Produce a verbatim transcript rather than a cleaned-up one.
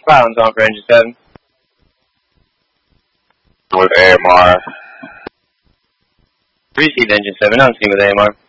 Silence on for engine seven. With A M R. Received engine seven, on scene with A M R.